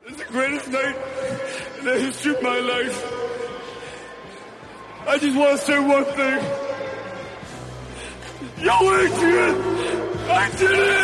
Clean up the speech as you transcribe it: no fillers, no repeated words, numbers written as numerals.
It's the greatest night in the history of my life. I just want to say one thing. Yo, Adrian! I did it!